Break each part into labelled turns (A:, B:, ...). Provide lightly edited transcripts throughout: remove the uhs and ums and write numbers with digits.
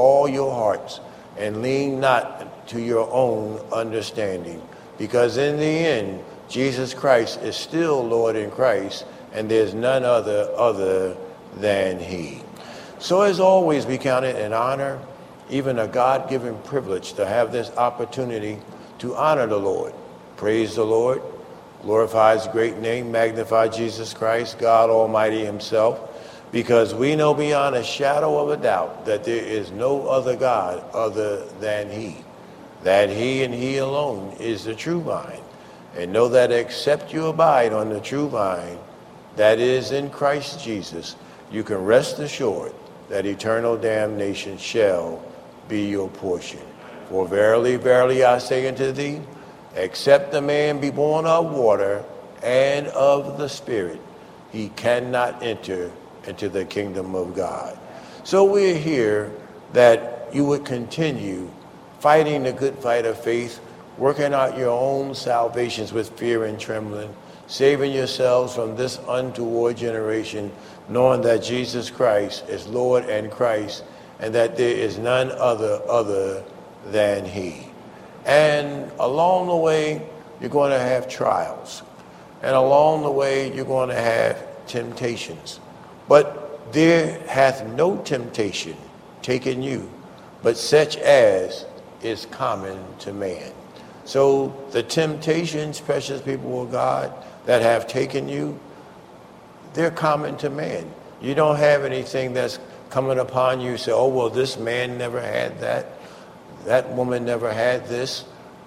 A: all your hearts, and lean not to your own understanding. Because in the end, Jesus Christ is still Lord in Christ, and there's none other than he. So as always, we count it an honor, even a God-given privilege, to have this opportunity to honor the Lord. Praise the Lord, glorify his great name, magnify Jesus Christ, God Almighty himself, because we know beyond a shadow of a doubt that there is no other God other than he, that he and he alone is the true vine. And know that except you abide on the true vine, that is in Christ Jesus, you can rest assured that eternal damnation shall be your portion. For verily, verily, I say unto thee, except a man be born of water and of the Spirit, he cannot enter into the kingdom of God. So we're here that you would continue fighting the good fight of faith, working out your own salvations with fear and trembling, saving yourselves from this untoward generation, knowing that Jesus Christ is Lord and Christ, and that there is none other than he. And along the way, you're going to have trials. And along the way, you're going to have temptations. But there hath no temptation taken you, but such as is common to man. So the temptations, precious people of God, that have taken you, they're common to man. You don't have anything that's coming upon you, say, oh, well, this man never had that woman never had this.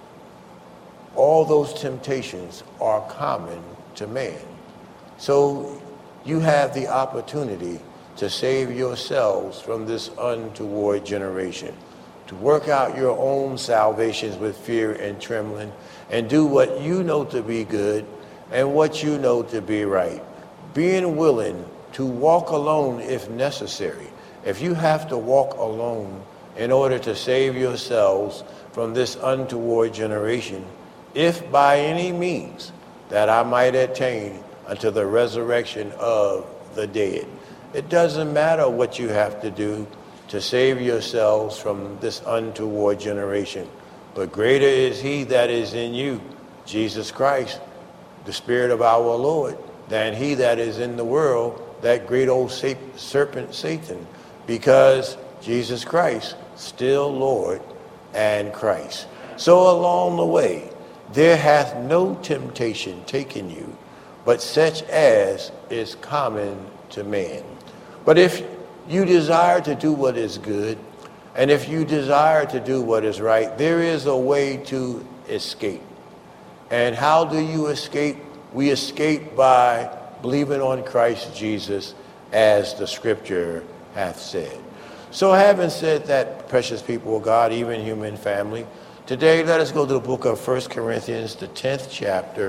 A: All those temptations are common to man. So you have the opportunity to save yourselves from this untoward generation, to work out your own salvations with fear and trembling, and do what you know to be good and what you know to be right, being willing to walk alone if necessary. If you have to walk alone in order to save yourselves from this untoward generation, if by any means that I might attain unto the resurrection of the dead. It doesn't matter what you have to do to save yourselves from this untoward generation, but greater is he that is in you, Jesus Christ, the Spirit of our Lord, than he that is in the world, that great old serpent Satan, because Jesus Christ, still Lord and Christ. So along the way, there hath no temptation taken you, but such as is common to man. But if you desire to do what is good, and if you desire to do what is right, there is a way to escape. And how do you escape? We escape by believing on Christ Jesus, as the scripture hath said. So having said that, precious people of God, even human family, today let us go to the book of 1 Corinthians, the 10th chapter.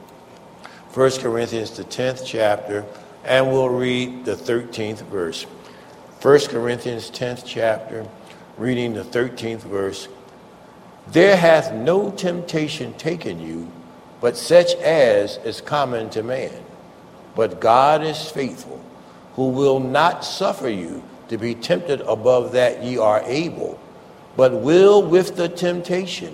A: 1 Corinthians, the 10th chapter, and we'll read the 13th verse. 1 Corinthians, 10th chapter, reading the 13th verse. There hath no temptation taken you, but such as is common to man. But God is faithful, who will not suffer you to be tempted above that ye are able, but will with the temptation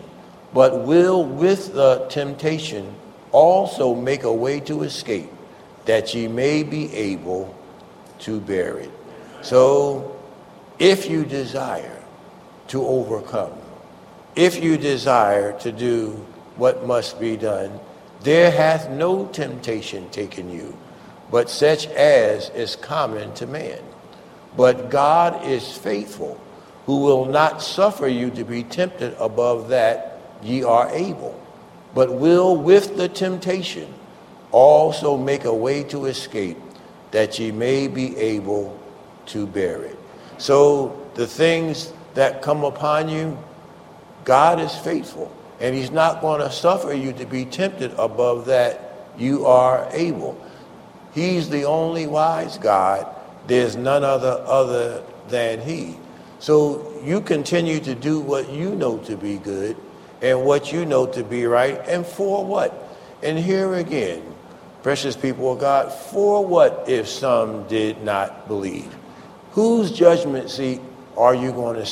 A: also make a way to escape, that ye may be able to bear it. So if you desire to overcome, if you desire to do what must be done, there hath no temptation taken you, but such as is common to man. But God is faithful, who will not suffer you to be tempted above that ye are able, but will with the temptation also make a way to escape, that ye may be able to bear it. So the things that come upon you, God is faithful, and he's not going to suffer you to be tempted above that you are able. He's the only wise God. There's none other than he. So you continue to do what you know to be good and what you know to be right, and for what? And here again, precious people of God, for what if some did not believe? Whose judgment seat are you going to